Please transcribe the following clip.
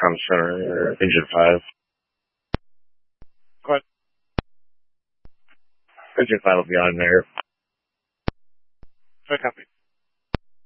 comm center, engine 5. Go ahead. Engine 5 will be on there. I copy.